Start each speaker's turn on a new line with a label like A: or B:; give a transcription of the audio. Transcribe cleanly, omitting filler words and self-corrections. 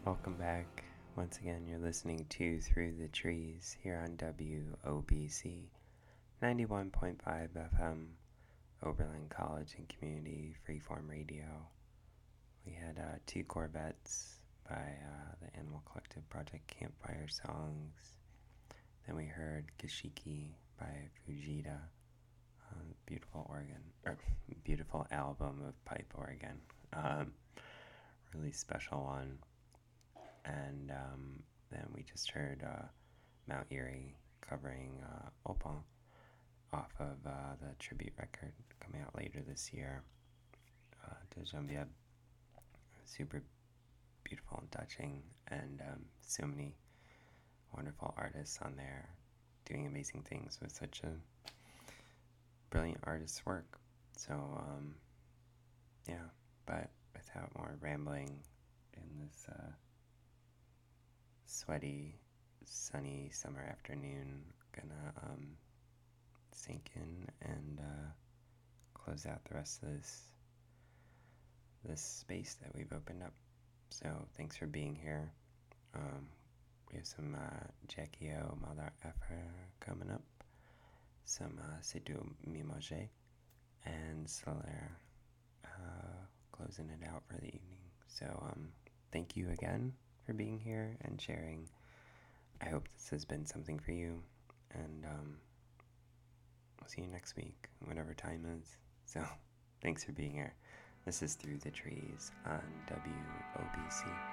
A: Welcome back. Once again, you're listening to Through the Trees here on WOBC 91.5 FM, Oberlin College and Community Freeform Radio. We had Two Corvettes by the Animal Collective Project Campfire Songs. Then we heard Gashiki by Fujita, beautiful beautiful album of pipe organ. Really special one. And then we just heard Mount Erie covering Opal off of the tribute record coming out later this year to Genevieve. Super beautiful and touching, and so many wonderful artists on there doing amazing things with such a brilliant artist's work. So, yeah, but without more rambling in this sweaty, sunny summer afternoon, gonna sink in and close out the rest of this space that we've opened up. So thanks for being here. We have some Jackie O Mother Effer coming up, some C'est du Mimoje, and Solaire closing it out for the evening. So thank you again for being here and sharing. I hope this has been something for you, and I'll see you next week, whatever time is. So thanks for being here. This is Through the Trees on WOBC.